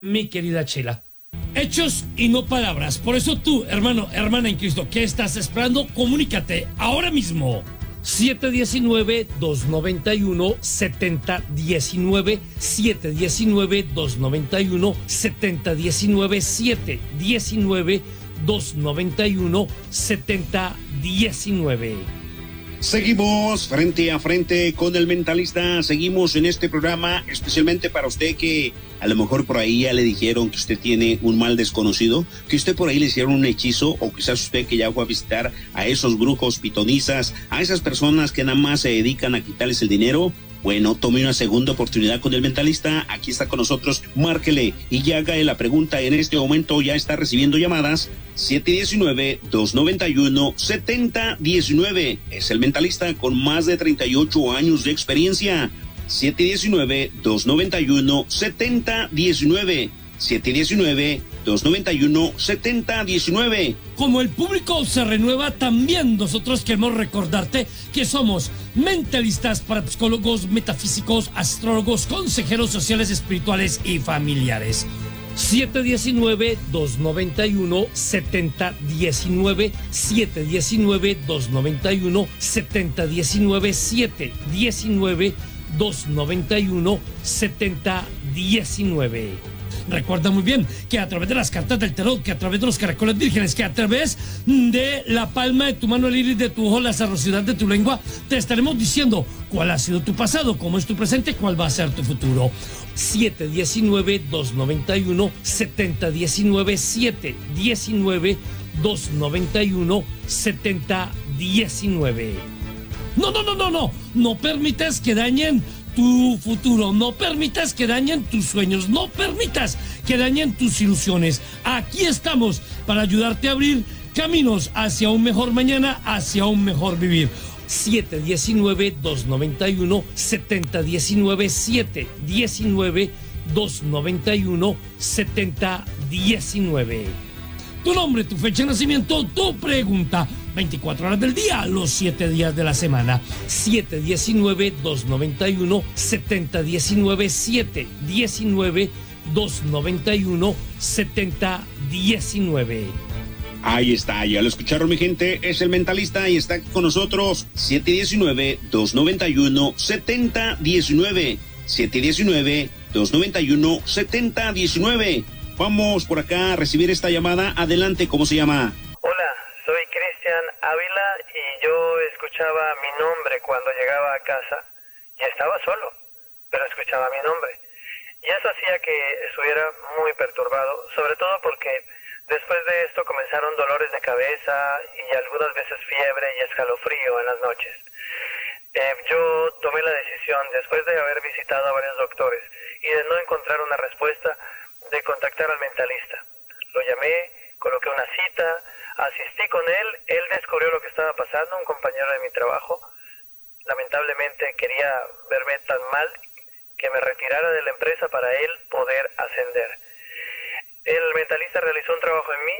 mi querida Chela. Hechos y no palabras. Por eso tú, hermano, hermana en Cristo, ¿qué estás esperando? Comunícate ahora mismo. 719-291-7019, 719-291-7019, 719-291-7019. Seguimos frente a frente con el mentalista, seguimos en este programa especialmente para usted que a lo mejor por ahí ya le dijeron que usted tiene un mal desconocido, que usted por ahí le hicieron un hechizo, o quizás usted que ya fue a visitar a esos brujos pitonizas, a esas personas que nada más se dedican a quitarles el dinero. Bueno, tome una segunda oportunidad con el mentalista, aquí está con nosotros, márquele y ya haga la pregunta. En este momento ya está recibiendo llamadas. 719-291-7019, es el mentalista con más de 38 años de experiencia. 719-291-7019, 719-291-7019. Como el público se renueva, también nosotros queremos recordarte que somos mentalistas, parapsicólogos, metafísicos, astrólogos, consejeros sociales, espirituales y familiares. 719-291-7019, 719-291-7019, 719-291-7019. Recuerda muy bien que a través de las cartas del tarot, que a través de los caracoles vírgenes, que a través de la palma de tu mano, el iris de tu ojo, la cerrosidad de tu lengua, te estaremos diciendo cuál ha sido tu pasado, cómo es tu presente, cuál va a ser tu futuro. 719-291-7019, 719-291-7019. No permitas que dañen tu futuro, no permitas que dañen tus sueños, no permitas que dañen tus ilusiones. Aquí estamos para ayudarte a abrir caminos hacia un mejor mañana, hacia un mejor vivir. 719-291-7019, 719-291-7019. Tu nombre, tu fecha de nacimiento, tu pregunta. 24 horas del día, los 7 días de la semana. 719-291-7019, 719-291-7019. Ahí está, ya lo escucharon mi gente, es el mentalista y está aquí con nosotros. 719-291-7019, 719-291-7019. Vamos por acá a recibir esta llamada. Adelante, ¿cómo se llama? Hola, soy Cristian Ávila y yo escuchaba mi nombre cuando llegaba a casa y estaba solo, pero escuchaba mi nombre. Y eso hacía que estuviera muy perturbado, sobre todo porque después de esto comenzaron dolores de cabeza y algunas veces fiebre y escalofrío en las noches. Yo tomé la decisión, después de haber visitado a varios doctores y de no encontrar una respuesta, de contactar al mentalista. Lo llamé, coloqué una cita, asistí con él descubrió lo que estaba pasando, un compañero de mi trabajo. Lamentablemente quería verme tan mal que me retirara de la empresa para él poder ascender. El mentalista realizó un trabajo en mí,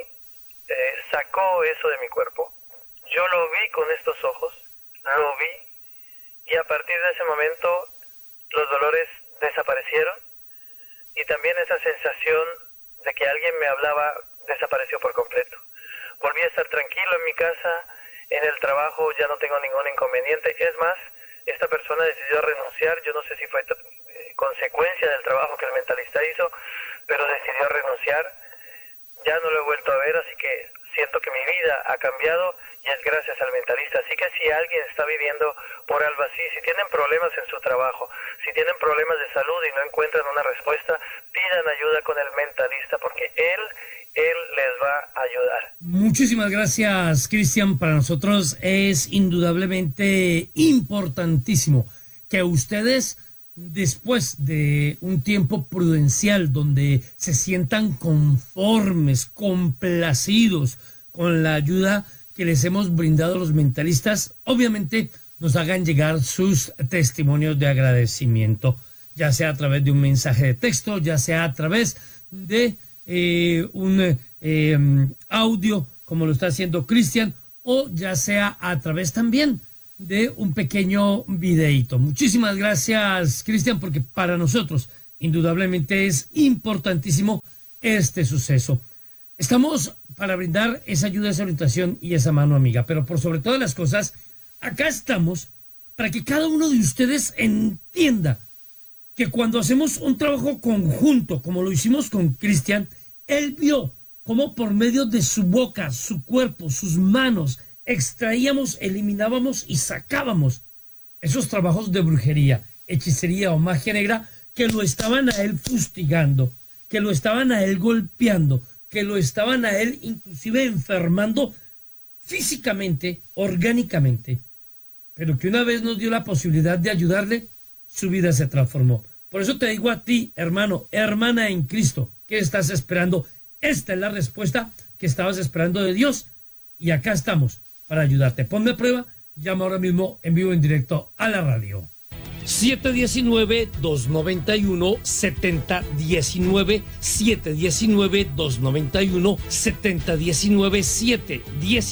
sacó eso de mi cuerpo. Yo lo vi con estos ojos, lo vi, y a partir de ese momento los dolores desaparecieron. Y también esa sensación de que alguien me hablaba desapareció por completo. Volví a estar tranquilo en mi casa, en el trabajo ya no tengo ningún inconveniente. Es más, esta persona decidió renunciar, yo no sé si fue consecuencia del trabajo que el mentalista hizo, pero decidió renunciar. Ya no lo he vuelto a ver, así que siento que mi vida ha cambiado y es gracias al mentalista. Así que si alguien está viviendo por algo así, si tienen problemas en su trabajo, si tienen problemas de salud y no encuentran una respuesta, pidan ayuda con el mentalista porque él les va a ayudar. Muchísimas gracias, Cristian. Para nosotros es indudablemente importantísimo que ustedes, después de un tiempo prudencial donde se sientan conformes, complacidos con la ayuda que les hemos brindado a los mentalistas, obviamente nos hagan llegar sus testimonios de agradecimiento, ya sea a través de un mensaje de texto, ya sea a través de un audio, como lo está haciendo Cristian, o ya sea a través también de un pequeño videíto. Muchísimas gracias, Cristian, porque para nosotros indudablemente es importantísimo este suceso. Estamos para brindar esa ayuda, esa orientación y esa mano amiga, pero por sobre todas las cosas, acá estamos para que cada uno de ustedes entienda que cuando hacemos un trabajo conjunto, como lo hicimos con Cristian, él vio cómo por medio de su boca, su cuerpo, sus manos, extraíamos, eliminábamos y sacábamos esos trabajos de brujería, hechicería o magia negra que lo estaban a él fustigando, que lo estaban a él golpeando, que lo estaban a él inclusive enfermando físicamente, orgánicamente, pero que una vez nos dio la posibilidad de ayudarle, su vida se transformó. Por eso te digo a ti, hermano, hermana en Cristo, ¿qué estás esperando? Esta es la respuesta que estabas esperando de Dios y acá estamos para ayudarte. Ponme a prueba, llama ahora mismo en vivo en directo a la radio. 719-291-7019, 719-291-7019,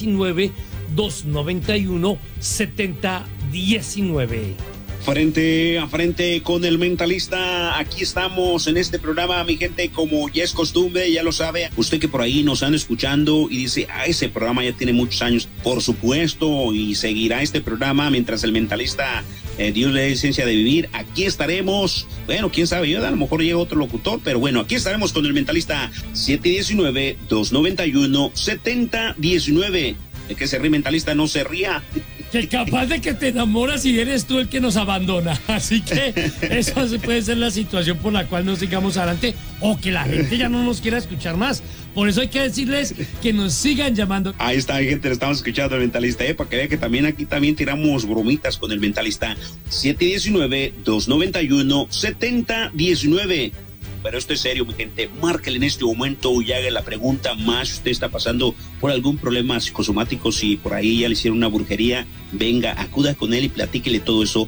719-291-7019. Frente a frente con el mentalista, aquí estamos en este programa, mi gente, como ya es costumbre, ya lo sabe, usted que por ahí nos anda escuchando y dice, ese programa ya tiene muchos años, por supuesto, y seguirá este programa mientras el mentalista, Dios le dé licencia de vivir, aquí estaremos, bueno, quién sabe, yo a lo mejor llega otro locutor, pero bueno, aquí estaremos con el mentalista, 719-291-7019, de que se ríe mentalista, no se ría. Que capaz de que te enamoras y eres tú el que nos abandona. Así que eso puede ser la situación por la cual no sigamos adelante o que la gente ya no nos quiera escuchar más. Por eso hay que decirles que nos sigan llamando. Ahí está, gente, le estamos escuchando al mentalista, para que vean que también aquí también tiramos bromitas con el mentalista. 719-291-7019. Pero esto es serio, mi gente. Márquele en este momento y haga la pregunta más. Si usted está pasando por algún problema psicosomático, si por ahí ya le hicieron una brujería, venga, acuda con él y platíquele todo eso.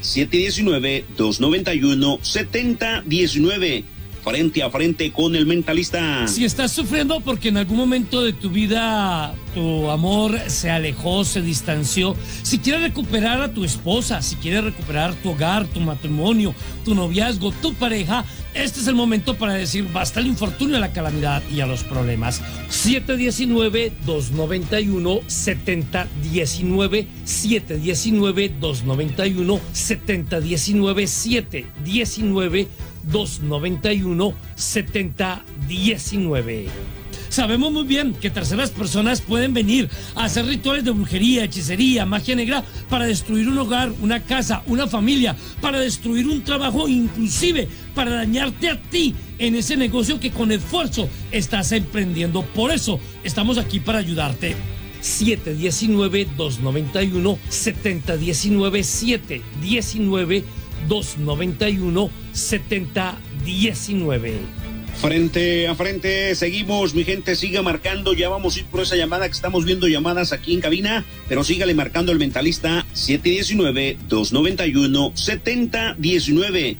719-291-7019. Frente a frente con el mentalista. Si estás sufriendo porque en algún momento de tu vida tu amor se alejó, se distanció, si quieres recuperar a tu esposa, si quieres recuperar tu hogar, tu matrimonio, tu noviazgo, tu pareja, este es el momento para decir basta al infortunio, a la calamidad y a los problemas. 719-291-7019, 719-291-7019, 719-291-7019. Sabemos muy bien que terceras personas pueden venir a hacer rituales de brujería, hechicería, magia negra para destruir un hogar, una casa, una familia, para destruir un trabajo, inclusive para dañarte a ti en ese negocio que con esfuerzo estás emprendiendo. Por eso estamos aquí para ayudarte. 719-291-7019, 719-291-7019. Frente a frente, seguimos, mi gente, siga marcando, ya vamos a ir por esa llamada que estamos viendo llamadas aquí en cabina, pero sígale marcando al mentalista 719-291-7019,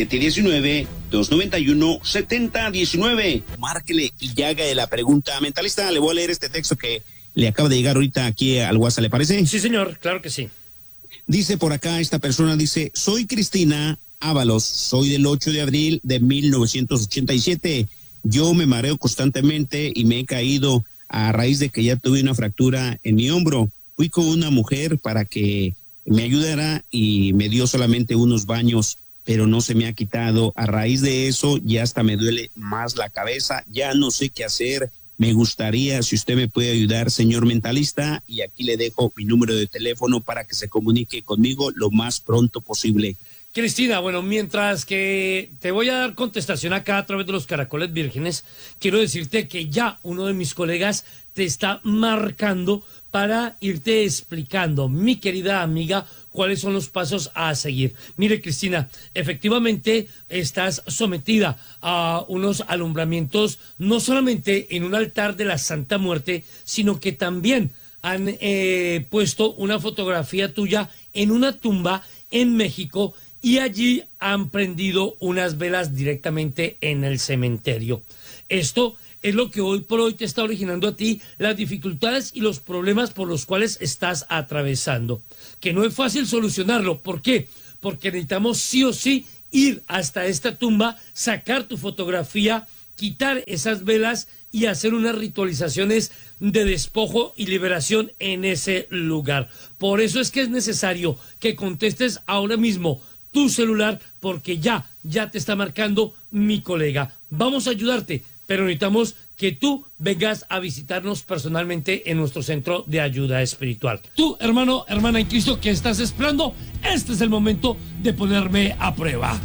719-291-7019, márquele y ya haga la pregunta. Mentalista, le voy a leer este texto que le acaba de llegar ahorita aquí al WhatsApp, ¿le parece? Sí, señor, claro que sí. Dice por acá, esta persona dice, soy Cristina Ábalos, soy del 8 de abril de 1987. Yo me mareo constantemente y me he caído a raíz de que ya tuve una fractura en mi hombro. Fui con una mujer para que me ayudara y me dio solamente unos baños, pero no se me ha quitado. A raíz de eso ya hasta me duele más la cabeza, ya no sé qué hacer. Me gustaría si usted me puede ayudar, señor mentalista, y aquí le dejo mi número de teléfono para que se comunique conmigo lo más pronto posible. Cristina, bueno, mientras que te voy a dar contestación acá a través de los caracoles vírgenes, quiero decirte que ya uno de mis colegas te está marcando para irte explicando, mi querida amiga, cuáles son los pasos a seguir. Mire, Cristina, efectivamente estás sometida a unos alumbramientos, no solamente en un altar de la Santa Muerte, sino que también han puesto una fotografía tuya en una tumba en México y allí han prendido unas velas directamente en el cementerio. Esto es lo que hoy por hoy te está originando a ti las dificultades y los problemas por los cuales estás atravesando. Que no es fácil solucionarlo. ¿Por qué? Porque necesitamos sí o sí ir hasta esta tumba, sacar tu fotografía, quitar esas velas y hacer unas ritualizaciones de despojo y liberación en ese lugar. Por eso es que es necesario que contestes ahora mismo tu celular, porque ya te está marcando mi colega. Vamos a ayudarte, pero necesitamos que tú vengas a visitarnos personalmente en nuestro centro de ayuda espiritual. Tú, hermano, hermana en Cristo, ¿qué estás esperando? Este es el momento de ponerme a prueba.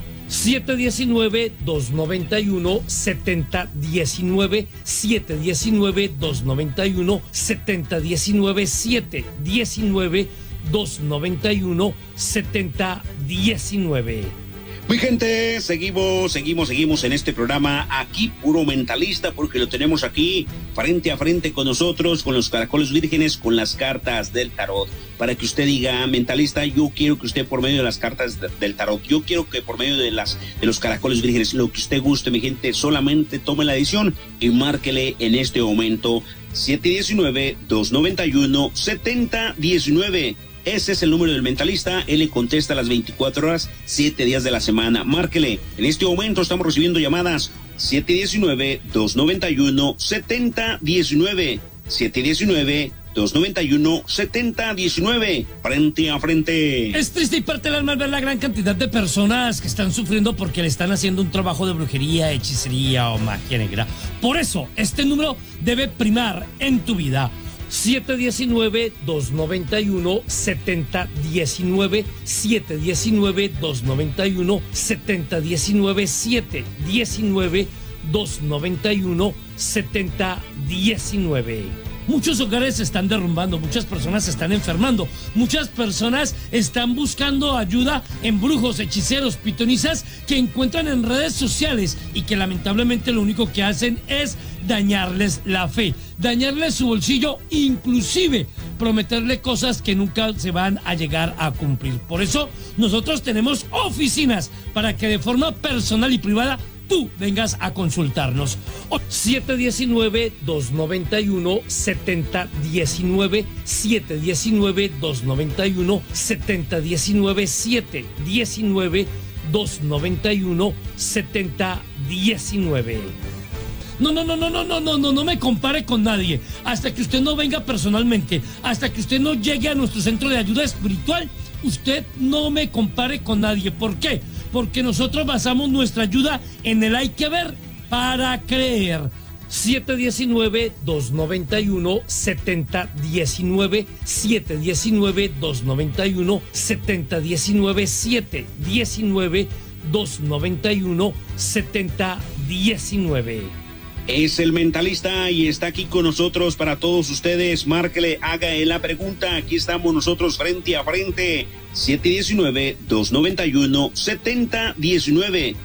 719-291-7019, 719-291-7019, 719-291-7019. Mi gente, seguimos en este programa aquí, puro mentalista, porque lo tenemos aquí frente a frente con nosotros, con los caracoles vírgenes, con las cartas del tarot, para que usted diga, mentalista, yo quiero que usted por medio de las cartas del tarot, yo quiero que por medio de los caracoles vírgenes, lo que usted guste, mi gente, solamente tome la decisión y márquele en este momento 719-291-7019. Ese es el número del mentalista. Él le contesta a las 24 horas, 7 días de la semana. Márquele. En este momento estamos recibiendo llamadas. 719-291-7019. 719-291-7019. Frente a frente. Es triste y parte del alma ver la gran cantidad de personas que están sufriendo porque le están haciendo un trabajo de brujería, hechicería o magia negra. Por eso, este número debe primar en tu vida. 719-291-7019, 719-291-7019, 719-291-7019. Muchos hogares se están derrumbando, muchas personas se están enfermando, muchas personas están buscando ayuda en brujos, hechiceros, pitonisas que encuentran en redes sociales y que lamentablemente lo único que hacen es dañarles la fe, dañarles su bolsillo, inclusive prometerle cosas que nunca se van a llegar a cumplir. Por eso nosotros tenemos oficinas para que de forma personal y privada tú vengas a consultarnos. 719-291-7019, 719-291-7019, 719-291-7019. No me compare con nadie. Hasta que usted no venga personalmente, hasta que usted no llegue a nuestro centro de ayuda espiritual, usted no me compare con nadie. ¿Por qué? Porque nosotros basamos nuestra ayuda en el hay que ver para creer. 719-291-7019, 719-291-7019, 719-291-7019. Es el mentalista y está aquí con nosotros para todos ustedes. Márquele, haga la pregunta. Aquí estamos nosotros frente a frente. 719-291-7019.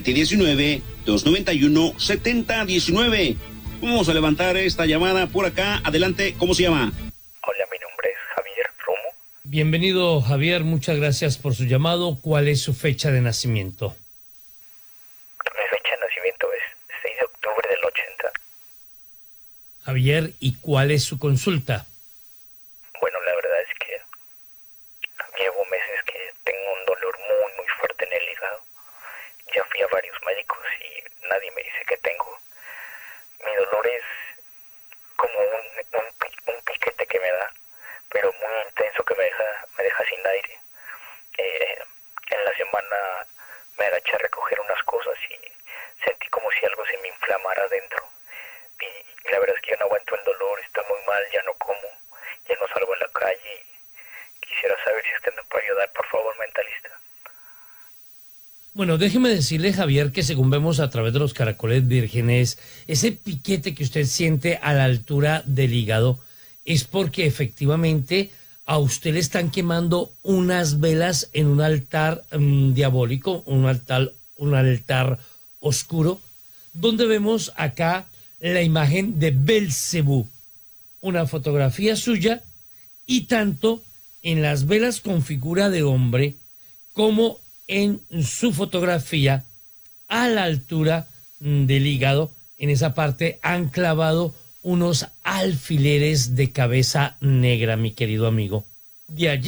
719-291-7019. Vamos a levantar esta llamada por acá. Adelante, ¿cómo se llama? Hola, mi nombre es Javier Romo. Bienvenido, Javier. Muchas gracias por su llamado. ¿Cuál es su fecha de nacimiento? Mi fecha de nacimiento es 6 de octubre del 80. Javier, ¿y cuál es su consulta? Bueno, la verdad es que llevo meses que tengo un dolor muy, muy fuerte en el hígado. Ya fui a varios médicos y nadie me dice que tengo. Mi dolor es como un piquete que me da, pero muy intenso que me deja sin aire. En la semana me agaché a recoger unas cosas y sentí como si algo se me inflamara adentro. Y la verdad es que ya no aguanto el dolor, estoy muy mal, ya no como, ya no salgo a la calle. Quisiera saber si usted me puede ayudar, por favor, mentalista. Bueno, déjeme decirle, Javier, que según vemos a través de los caracoles vírgenes, ese piquete que usted siente a la altura del hígado es porque efectivamente a usted le están quemando unas velas en un altar diabólico, un altar oscuro, donde vemos acá la imagen de Belcebú, una fotografía suya, y tanto en las velas con figura de hombre como en su fotografía a la altura del hígado, en esa parte han clavado unos alfileres de cabeza negra, mi querido amigo. De allí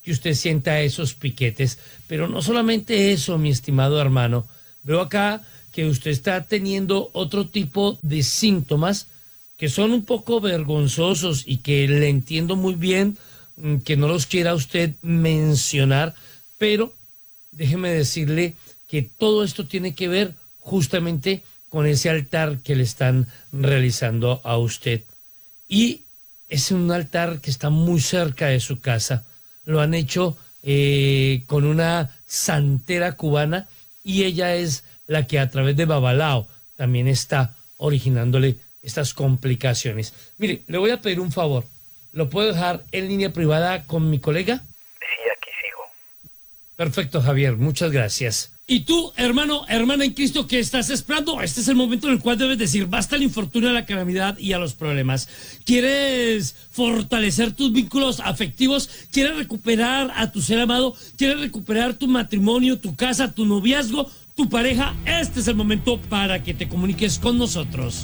que usted sienta esos piquetes. Pero no solamente eso, mi estimado hermano. Veo acá que usted está teniendo otro tipo de síntomas que son un poco vergonzosos y que le entiendo muy bien que no los quiera usted mencionar, pero déjeme decirle que todo esto tiene que ver justamente con ese altar que le están realizando a usted. Y es un altar que está muy cerca de su casa. Lo han hecho con una santera cubana y ella es la que a través de Babalao también está originándole estas complicaciones. Mire, le voy a pedir un favor. ¿Lo puedo dejar en línea privada con mi colega? Sí, aquí sigo. Perfecto, Javier. Muchas gracias. Y tú, hermano, hermana en Cristo, ¿qué estás esperando? Este es el momento en el cual debes decir basta al infortunio, a la calamidad y a los problemas. ¿Quieres fortalecer tus vínculos afectivos? ¿Quieres recuperar a tu ser amado? ¿Quieres recuperar tu matrimonio, tu casa, tu noviazgo, tu pareja? Este es el momento para que te comuniques con nosotros.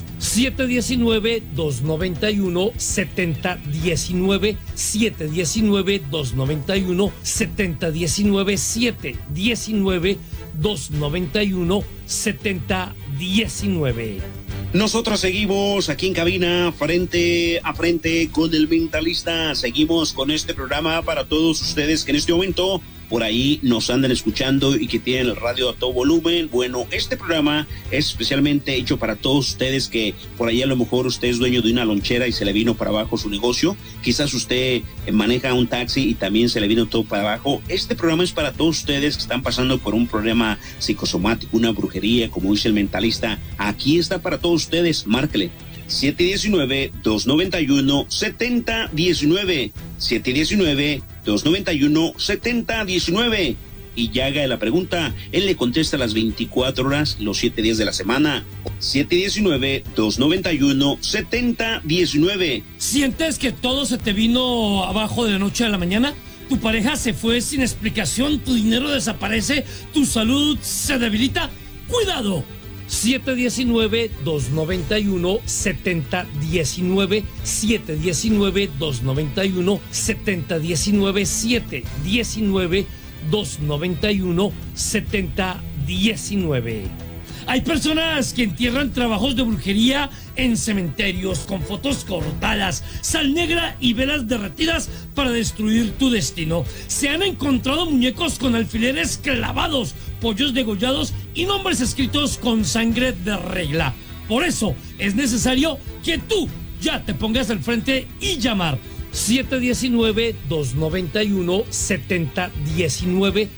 719-291-7019, 719-291-7019, 719-291-7019. Nosotros seguimos aquí en cabina, frente a frente con el mentalista. Seguimos con este programa para todos ustedes que en este momento por ahí nos andan escuchando y que tienen el radio a todo volumen. Bueno, este programa es especialmente hecho para todos ustedes que por ahí a lo mejor usted es dueño de una lonchera y se le vino para abajo su negocio. Quizás usted maneja un taxi y también se le vino todo para abajo. Este programa es para todos ustedes que están pasando por un problema psicosomático, una brujería, como dice el mentalista. Aquí está para todos ustedes. Márquele 719-291-7019, 719-291-7019, y ya haga la pregunta. Él le contesta las 24 horas, los 7 días de la semana. 719-291-7019. ¿Sientes que todo se te vino abajo de la noche a la mañana? ¿Tu pareja se fue sin explicación? ¿Tu dinero desaparece? ¿Tu salud se debilita? ¡Cuidado! 719-291-7019, 719-291-7019, 719-291-7019. Hay personas que entierran trabajos de brujería en cementerios con fotos cortadas, sal negra y velas derretidas para destruir tu destino. Se han encontrado muñecos con alfileres clavados, pollos degollados y nombres escritos con sangre de regla. Por eso es necesario que tú ya te pongas al frente y llamar 719-291-7019,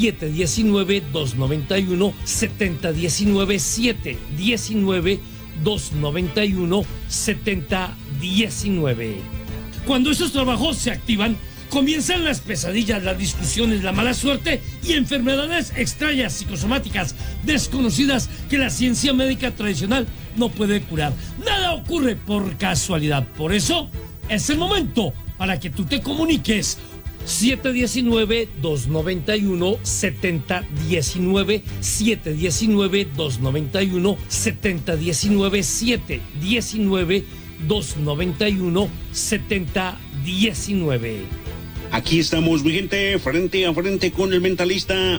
719-291-7019, 719-291-7019. Cuando esos trabajos se activan, comienzan las pesadillas, las discusiones, la mala suerte y enfermedades extrañas, psicosomáticas, desconocidas que la ciencia médica tradicional no puede curar. Nada ocurre por casualidad. Por eso es el momento para que tú te comuniques. 719-291-7019, 719-291-7019, 719-291-7019. Aquí estamos, mi gente, frente a frente con el mentalista.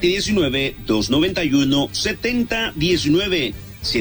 719-291-7019,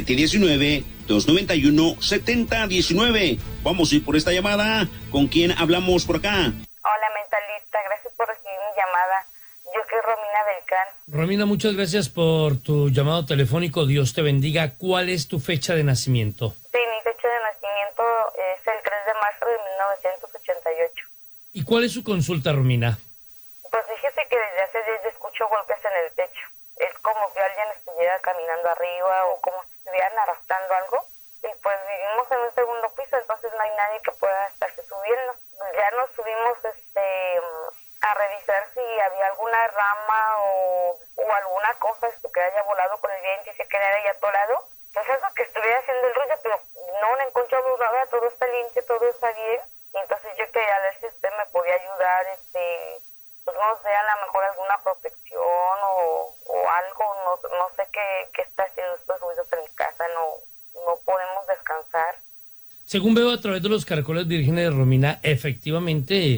719-291-7019. Vamos a ir por esta llamada. ¿Con quién hablamos por acá? Hola, mentalista, gracias por recibir mi llamada. Yo soy Romina Belcán. Romina, muchas gracias por tu llamado telefónico. Dios te bendiga. ¿Cuál es tu fecha de nacimiento? Sí, mi fecha de nacimiento es el 3 de marzo de 1988. ¿Y cuál es su consulta, Romina? Pues fíjese que desde hace días escucho golpes en el techo. Es como si alguien estuviera caminando arriba o como si estuvieran arrastrando algo. Y pues vivimos en un segundo piso, entonces no hay nadie que pueda estarse subiendo. Ya nos subimos a revisar si había alguna rama o alguna cosa que haya volado con el viento y se quedara ahí atorado. Pues eso que estuviera haciendo el ruido, pero no encontramos nada, todo está limpio, todo está bien. Y entonces yo quería ver si usted me podía ayudar, pues no sé, a lo mejor alguna protección o algo, no sé qué está haciendo estos ruidos en mi casa, no podemos descansar. Según veo a través de los caracoles vírgenes de Romina, efectivamente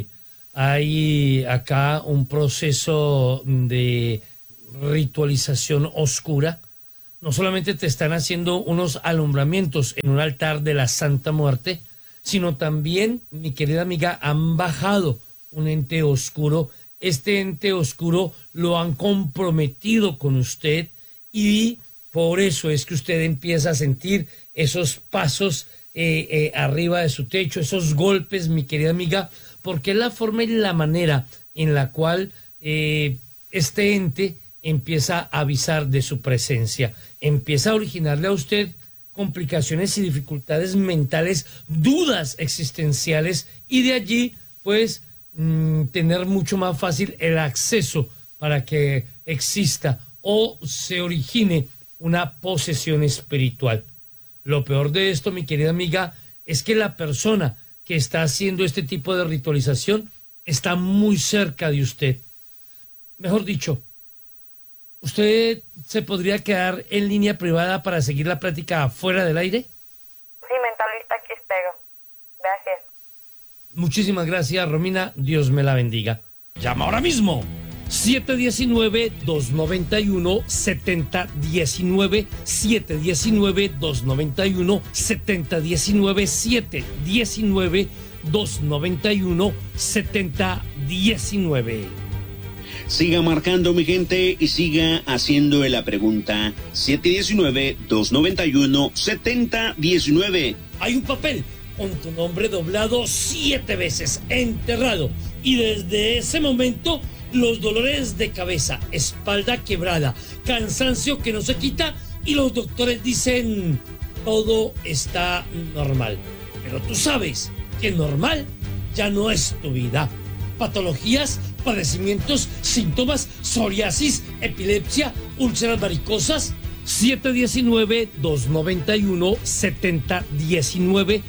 hay acá un proceso de ritualización oscura. No solamente te están haciendo unos alumbramientos en un altar de la Santa Muerte, sino también, mi querida amiga, han bajado un ente oscuro. Este ente oscuro lo han comprometido con usted y por eso es que usted empieza a sentir esos pasos arriba de su techo, esos golpes, mi querida amiga, porque es la forma y la manera en la cual este ente empieza a avisar de su presencia, empieza a originarle a usted complicaciones y dificultades mentales, dudas existenciales, y de allí pues tener mucho más fácil el acceso para que exista o se origine una posesión espiritual. Lo peor de esto, mi querida amiga, es que la persona que está haciendo este tipo de ritualización está muy cerca de usted. Mejor dicho, ¿usted se podría quedar en línea privada para seguir la plática fuera del aire? Sí, mentalista, aquí espero. Gracias. Muchísimas gracias, Romina. Dios me la bendiga. Llama ahora mismo. 719-291-7019, 719-291-7019, 719-291-7019. Siga marcando, mi gente, y siga haciendo la pregunta. 719-291-7019. Hay un papel con tu nombre doblado 7 veces, enterrado, y desde ese momento los dolores de cabeza, espalda quebrada, cansancio que no se quita, y los doctores dicen todo está normal. Pero tú sabes que normal ya no es tu vida. Patologías, padecimientos, síntomas, psoriasis, epilepsia, úlceras varicosas. 719-291-7019,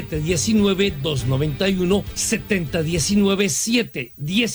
719-291-7019,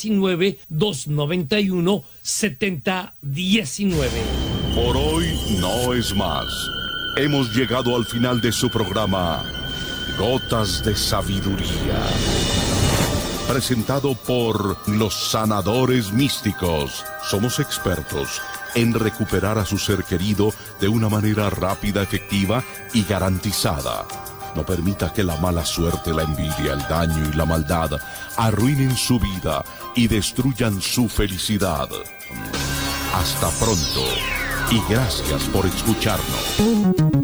719-291-7019. Por hoy no es más. Hemos llegado al final de su programa Gotas de Sabiduría, presentado por los sanadores místicos. Somos expertos en recuperar a su ser querido de una manera rápida, efectiva y garantizada. No permita que la mala suerte, la envidia, el daño y la maldad arruinen su vida y destruyan su felicidad. Hasta pronto y gracias por escucharnos.